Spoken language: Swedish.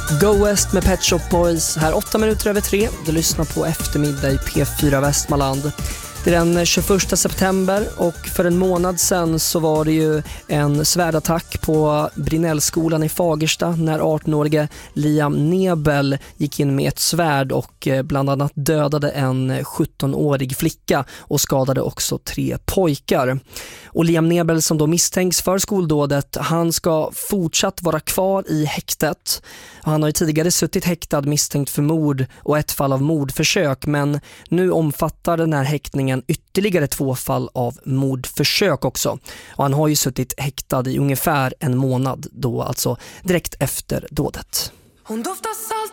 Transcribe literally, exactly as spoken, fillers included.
Go West med Pet Shop Boys här åtta minuter över tre. Du lyssnar på eftermiddag i P fyra Västmanland. Det är den tjugoförsta september och för en månad sedan så var det ju en svärdattack på Brinnellskolan i Fagersta när arton-årige Liam Nebel gick in med ett svärd och bland annat dödade en sjutton-årig flicka och skadade också tre pojkar. Och Liam Nebel som då misstänks för skoldådet, han ska fortsatt vara kvar i häktet. Han har ju tidigare suttit häktad misstänkt för mord och ett fall av mordförsök, men nu omfattar den här häktningen ytterligare två fall av mordförsök också. Och han har ju suttit häktad i ungefär en månad då, alltså direkt efter dådet. Hon doftar salt